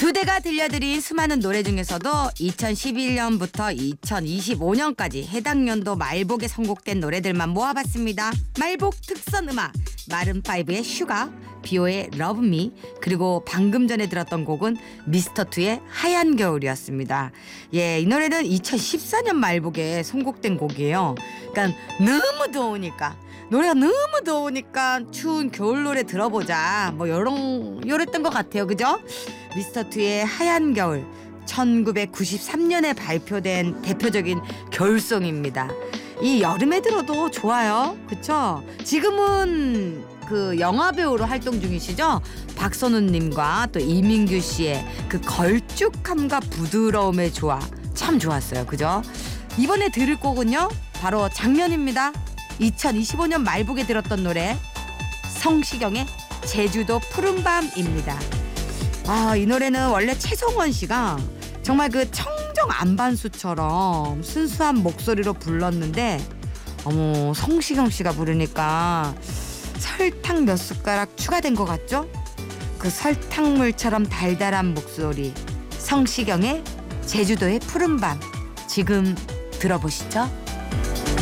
두 대가 들려드린 수많은 노래 중에서도 2011년부터 2025년까지 해당 연도 말복에 선곡된 노래들만 모아봤습니다. 말복 특선 음악 마룬5의 슈가, 비오의 러브미, 그리고 방금 전에 들었던 곡은 미스터2의 하얀 겨울이었습니다. 이 노래는 2014년 말복에 선곡된 곡이에요. 그러니까 너무 더우니까, 노래가 너무 더우니까 추운 겨울 노래 들어보자, 뭐 요랬던 것 같아요. 그죠? 미스터2의 하얀 겨울, 1993년에 발표된 대표적인 겨울송입니다. 이 여름에 들어도 좋아요. 그쵸? 지금은 그 영화배우로 활동 중이시죠? 박선우님과 또 이민규 씨의 그 걸쭉함과 부드러움의 조화 참 좋았어요. 그죠? 이번에 들을 곡은요, 바로 작년입니다. 2025년 말복에 들었던 노래, 성시경의 제주도 푸른밤입니다. 이 노래는 원래 최성원 씨가 정말 그 청정 안반수처럼 순수한 목소리로 불렀는데, 성시경 씨가 부르니까 설탕 몇 숟가락 추가된 것 같죠? 그 설탕물처럼 달달한 목소리, 성시경의 제주도의 푸른밤, 지금 들어보시죠.